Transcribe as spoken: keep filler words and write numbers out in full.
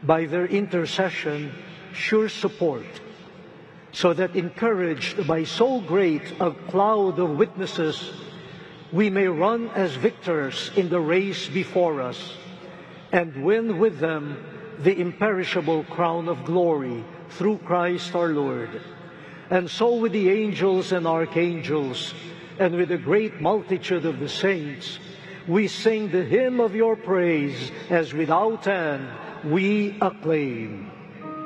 by their intercession, sure support, so that encouraged by so great a cloud of witnesses, we may run as victors in the race before us, and win with them the imperishable crown of glory through Christ our Lord. And so with the angels and archangels, and with the great multitude of the saints, we sing the hymn of your praise, as without end we acclaim.